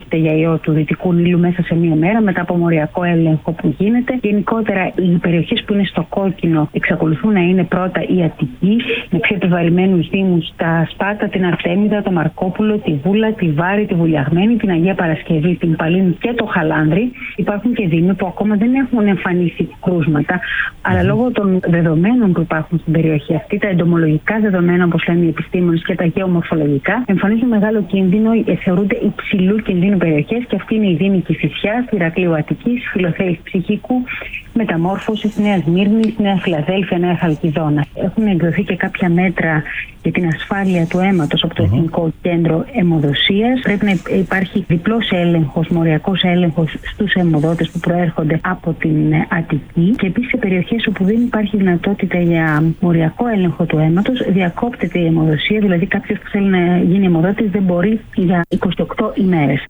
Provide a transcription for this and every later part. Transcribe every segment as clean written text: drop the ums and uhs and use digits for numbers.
πρόκειται για ιό του Δυτικού Νείλου μέσα σε μία μέρα, μετά από μοριακό έλεγχο που γίνεται. Γενικότερα, οι περιοχές που είναι στο κόκκινο εξακολουθούν να είναι πρώτα η Αττική, με πιο επιβαρημένους δήμους, τα Σπάτα, την Αρτέμιδα, το Μαρκόπουλο, τη Βούλα, τη Βάρη, τη Βουλιαγμένη, την Αγία Παρασκευή, την Παλίνη και το Χαλάνδρη. Υπάρχουν και δήμοι που ακόμα δεν έχουν εμφανίσει κρούσματα, αλλά λόγω των δεδομένων που υπάρχουν στην περιοχή αυτή, τα εντομολογικά δεδομένα, όπως λένε οι επιστήμονες, και τα γεωμορφολογικά, εμφανίζουν μεγάλο κίνδυνο, θεωρούνται υψηλού κινδύνου περιοχές, και αυτή είναι η δήμη Κηφισιάς, Ηρακλείου Αττικής, Φιλοθέης Ψυχικού, Μεταμόρφωσης, Νέας Μύρνης, Νέα Φιλαδέλφια, Νέα Χαλκιδόνα. Έχουν εκδοθεί και κάποια μέτρα για την ασφάλεια του αίματος από το Εθνικό Κέντρο Αιμοδοσίας. Πρέπει να υπάρχει διπλός έλεγχος, μοριακός έλεγχος στους αιμοδότες που προέρχονται από την Αττική. Και επίσης σε περιοχές όπου δεν υπάρχει δυνατότητα για μοριακό έλεγχο του αίματος, διακόπτεται η αιμοδοσία, δηλαδή κάποιος που θέλει να γίνει αιμοδότης δεν μπορεί για 28 ημέρες.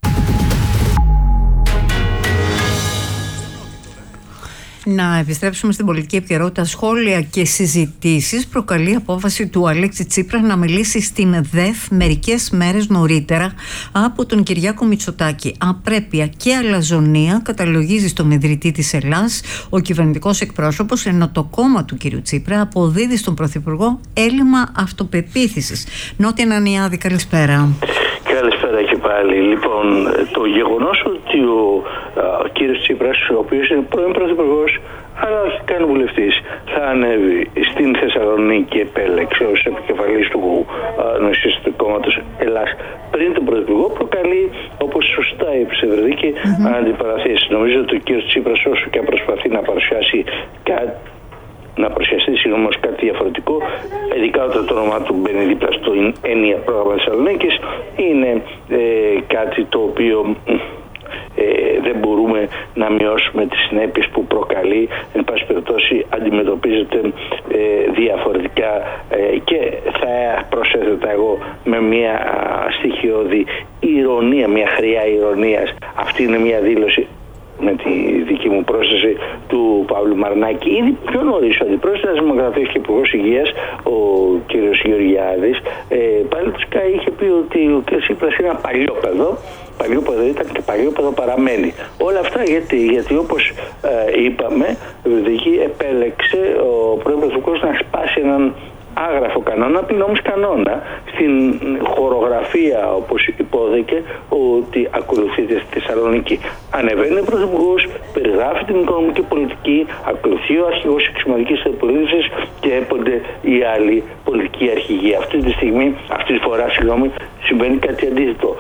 Να επιστρέψουμε στην πολιτική επικαιρότητα. Σχόλια και συζητήσεις προκαλεί απόφαση του Αλέξη Τσίπρα να μιλήσει στην ΔΕΘ μερικές μέρες νωρίτερα από τον Κυριάκο Μητσοτάκη. Απρέπεια και αλαζονία, καταλογίζει στον ιδρυτή της Ελλάς ο κυβερνητικός εκπρόσωπος, ενώ το κόμμα του κ. Τσίπρα αποδίδει στον Πρωθυπουργό έλλειμμα αυτοπεποίθησης. Νότια Νανιάδη, καλησπέρα. Καλησπέρα και πάλι. Λοιπόν, το γεγονός ότι ο κύριος Τσίπρας, ο οποίος είναι πρώην πρωθυπουργός, αλλά όχι καν βουλευτής, θα ανέβει στην Θεσσαλονίκη και επέλεξε ως επικεφαλής του Νοσιστικού Κόμματος Ελλάς πριν τον πρωθυπουργό, προκαλεί, όπως σωστά είπε σε Βρετική, αντιπαραθέσεις. Νομίζω ότι ο κύριος Τσίπρας, όσο και αν προσπαθεί να παρουσιάσει κάτι διαφορετικό, ειδικά όταν το όνομά του μπαίνει δίπλα στο έννοια πρόγραμμα Θεσσαλονίκης, είναι κάτι το οποίο δεν μπορούμε να μειώσουμε τις συνέπειες που προκαλεί. Εν πάση περιπτώσει αντιμετωπίζεται διαφορετικά και θα προσέθετα εγώ με μια στοιχειώδη ηρωνία, μια χρειά ηρωνίας. Αυτή είναι μια δήλωση, με τη δική μου πρόσθεση, του Παύλου Μαρνάκη. Ήδη πιο νωρίς ο αντιπρόεδρος της Δημοκρατίας και υπουργός Υγείας, ο κ. Γεωργιάδης, πάλι του ΣΚΑ είχε πει ότι ο κ. Τσίπρας είναι ένα παλιόπαιδο. Παλιόπαιδο ήταν και παλιόπαιδο παραμένει. Όλα αυτά γιατί όπως είπαμε, επέλεξε ο πρώην πρωθυπουργός να σπάσει έναν άγραφο κανόνα, πλην όμως κανόνα στην χορογραφία, όπως υπόθηκε, ότι ακολουθείται στη Θεσσαλονίκη. Ανεβαίνει ο πρωθυπουργός, περιγράφει την οικονομική πολιτική, ακολουθεί ο αρχηγός εξωματικής αντιπολίτευσης και έπονται οι άλλοι πολιτικοί αρχηγοί. Αυτή τη φορά, συμβαίνει κάτι αντίθετο.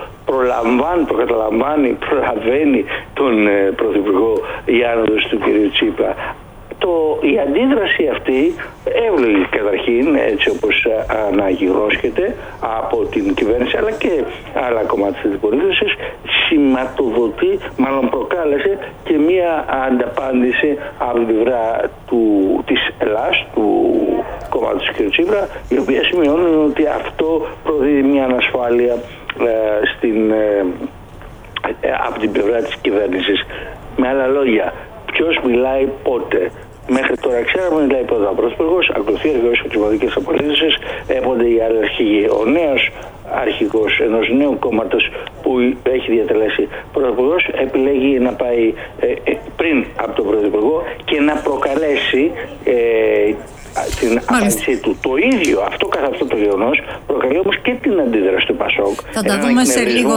Προλαβαίνει τον πρωθυπουργό η άνοδος του κ. Τσίπρα. Η αντίδραση αυτή, εύλογη καταρχήν, έτσι όπως αναγυρώσκεται από την κυβέρνηση αλλά και άλλα κομμάτια της αντιπολίτευσης, σηματοδοτεί, μάλλον προκάλεσε και μία ανταπάντηση από την πλευρά της Ελλάς, του κόμματος του κ. Τσίπρα, η οποία σημειώνει ότι αυτό προδίδει μια ανασφάλεια από την πλευρά της κυβέρνησης. Με άλλα λόγια, ποιος μιλάει πότε? Μέχρι τώρα ξέραμε μιλάει πρώτα ο πρωθυπουργός, ακολουθεί ο αρχηγός εξωματικής αντιπολίτευσης, έπονται οι άλλοι αρχηγοί. Ο νέος αρχηγός ενός νέου κόμματος που έχει διατελέσει πρωθυπουργός επιλέγει να πάει πριν από τον πρωθυπουργό και να προκαλέσει την απάντησή του. Το ίδιο, καθ' αυτό το γεγονός, προκαλεί όμως και την αντίδραση του ΠΑΣΟΚ. Θα τα δούμε σε λίγο,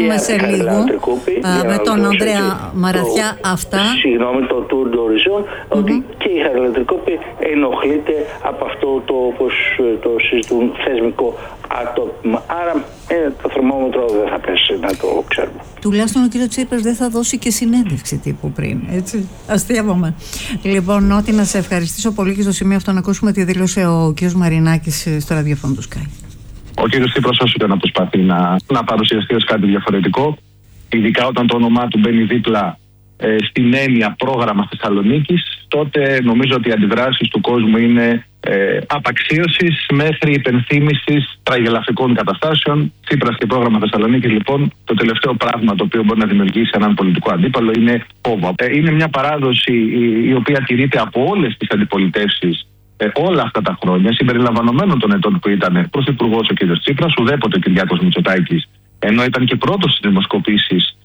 με τον Ανδρέα Μαραθιά αυτά. Συγγνώμη, το Tour d'Horizon, ότι και η Χαριλατρικόπη ενοχλείται από αυτό το, όπως το συζητούν, θεσμικό άτομο. Άρα το θερμόμετρο δεν θα πέσει, να το ξέρουμε. Τουλάχιστον ο κ. Τσίπρας δεν θα δώσει και συνέντευξη τύπου πριν, έτσι. Αστείευομαι. Λοιπόν, Νότι, να σε ευχαριστήσω πολύ και στο σημείο αυτό να ακούσουμε τι δήλωσε ο κ. Μαρινάκης στο ραδιόφωνο του ΣΚΑΙ. Ο κ. Τσίπρας όσο και να προσπαθεί να παρουσιαστεί ως κάτι διαφορετικό, ειδικά όταν το όνομά του μπαίνει δίπλα στην έννοια πρόγραμμα Θεσσαλονίκης, τότε νομίζω ότι οι αντιδράσεις του κόσμου είναι απαξίωσης μέχρι υπενθύμησης τραγελαφικών καταστάσεων. Τσίπρας και πρόγραμμα Θεσσαλονίκης, λοιπόν, το τελευταίο πράγμα το οποίο μπορεί να δημιουργήσει έναν πολιτικό αντίπαλο είναι φόβο. Είναι μια παράδοση η οποία τηρείται από όλες τις αντιπολιτεύσεις όλα αυτά τα χρόνια, συμπεριλαμβανομένων των ετών που ήταν πρωθυπουργός ο κ. Τσίπρας, ουδέποτε ο Κυριάκος Μητσοτάκης, ενώ ήταν και πρώτος στις δημοσκοπήσεις,